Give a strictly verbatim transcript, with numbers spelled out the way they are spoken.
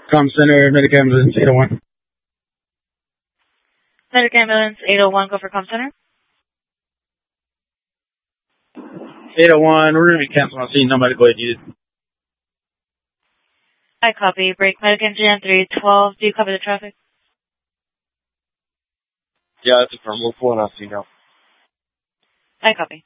Com Center, Medic Ambulance eight oh one. Medic Ambulance eight oh one, go for Com Center. eight oh one, we're going to be canceling on scene, no medical aid needed. I copy. Break Medic Engine three twelve, do you copy the traffic? Yeah, that's a firm. We're pulling off scene now. I copy.